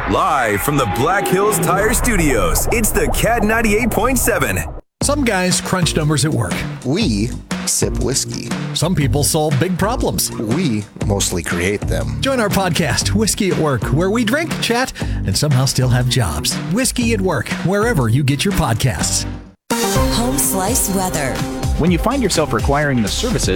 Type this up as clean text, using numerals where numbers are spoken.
Live from the Black Hills Tire Studios, it's the Cat 98.7. Some guys crunch numbers at work. We sip whiskey. Some people solve big problems. We mostly create them. Join our podcast, Whiskey at Work, where we drink, chat, and somehow still have jobs. Whiskey at Work, wherever you get your podcasts. Home Slice Weather. When you find yourself requiring the services